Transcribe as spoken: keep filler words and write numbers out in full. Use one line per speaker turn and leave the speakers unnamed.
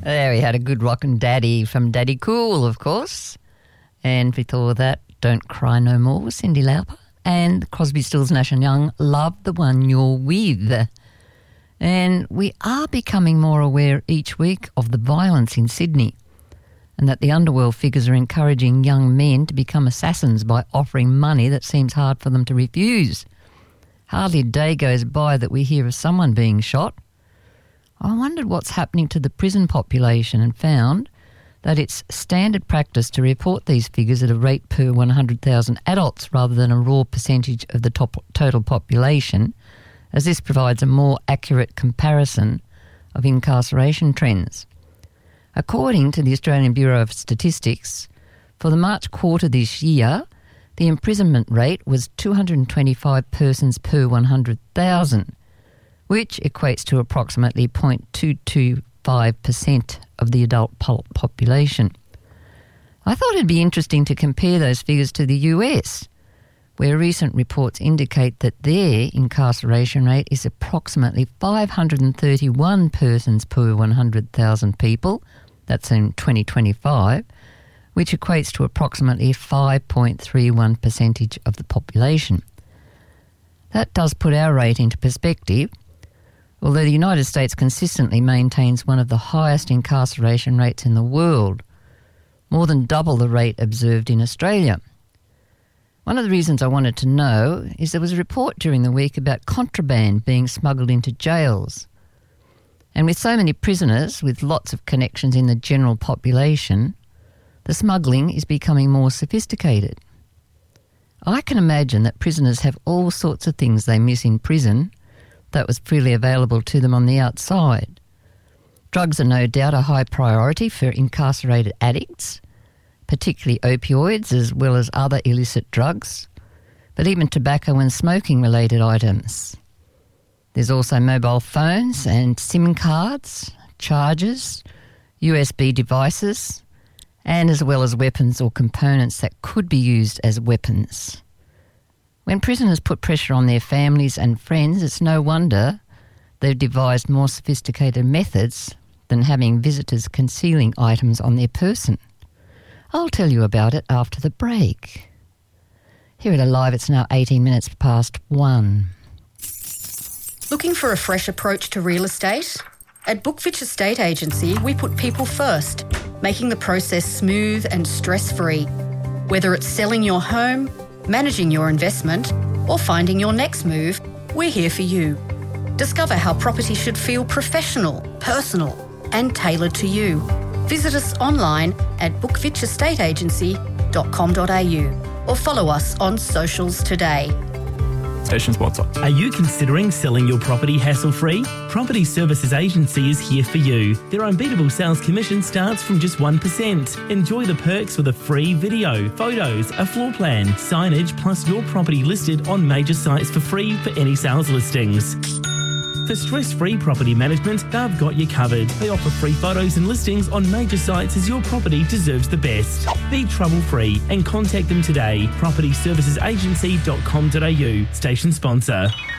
There we had a good rockin' daddy from Daddy Cool, of course. And before that, Don't Cry No More, Cyndi Lauper. And Crosby, Stills, Nash and Young, Love the One You're With. And we are becoming more aware each week of the violence in Sydney, and that the underworld figures are encouraging young men to become assassins by offering money that seems hard for them to refuse. Hardly a day goes by that we hear of someone being shot. I wondered what's happening to the prison population and found that it's standard practice to report these figures at a rate per one hundred thousand adults rather than a raw percentage of the top total population, as this provides a more accurate comparison of incarceration trends. According to the Australian Bureau of Statistics, for the March quarter this year, the imprisonment rate was two hundred twenty-five persons per one hundred thousand, which equates to approximately zero point two two five percent of the adult population. I thought it'd be interesting to compare those figures to the U S, where recent reports indicate that their incarceration rate is approximately five hundred thirty-one persons per one hundred thousand people. That's in twenty twenty-five, which equates to approximately five point three one percent of the population. That does put our rate into perspective. Although the United States consistently maintains one of the highest incarceration rates in the world, more than double the rate observed in Australia. One of the reasons I wanted to know is there was a report during the week about contraband being smuggled into jails. And with so many prisoners with lots of connections in the general population, the smuggling is becoming more sophisticated. I can imagine that prisoners have all sorts of things they miss in prison that was freely available to them on the outside. Drugs are no doubt a high priority for incarcerated addicts, particularly opioids as well as other illicit drugs, but even tobacco and smoking-related items. There's also mobile phones and SIM cards, chargers, U S B devices, and as well as weapons or components that could be used as weapons. When prisoners put pressure on their families and friends, it's no wonder they've devised more sophisticated methods than having visitors concealing items on their person. I'll tell you about it after the break. Here at Alive, it's now eighteen minutes past one.
Looking for a fresh approach to real estate? At Bookfitch Estate Agency, we put people first, making the process smooth and stress-free. Whether it's selling your home, managing your investment, or finding your next move, we're here for you. Discover how property should feel professional, personal, and tailored to you. Visit us online at bookfitch estate agency dot com dot a u or follow us on socials today.
Station sponsor.
Are you considering selling your property hassle-free? Property Services Agency is here for you. Their unbeatable sales commission starts from just one percent. Enjoy the perks with a free video, photos, a floor plan, signage, plus your property listed on major sites for free for any sales listings. For stress-free property management, they've got you covered. They offer free photos and listings on major sites as your property deserves the best. Be trouble-free and contact them today. property services agency dot com dot a u, station sponsor.